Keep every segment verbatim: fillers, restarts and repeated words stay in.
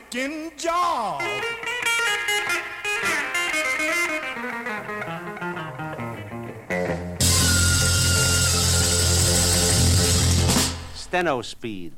kicking job. Steno speed.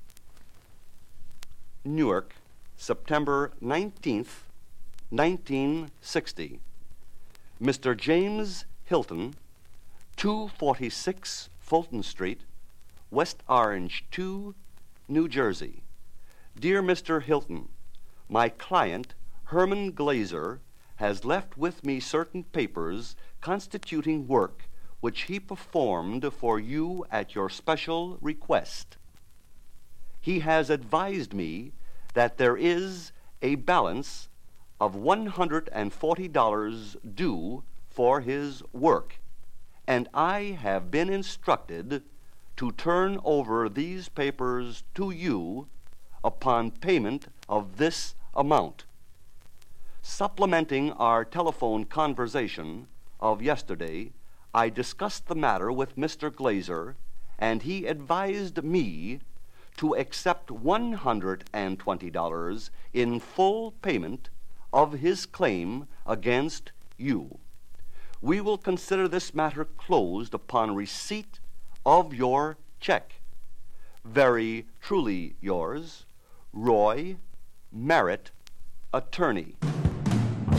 Newark, September nineteenth, nineteen sixty. Mister James Hilton, two forty-six Fulton Street, West Orange two, New Jersey. Dear Mister Hilton, my client, Herman Glazer, has left with me certain papers constituting work which he performed for you at your special request. He has advised me that there is a balance of one hundred forty dollars due for his work, and I have been instructed to turn over these papers to you upon payment of this amount. Supplementing our telephone conversation of yesterday, I discussed the matter with Mister Glazer, and he advised me to accept one hundred twenty dollars in full payment of his claim against you. We will consider this matter closed upon receipt of your check. Very truly yours, Roy Merritt, attorney.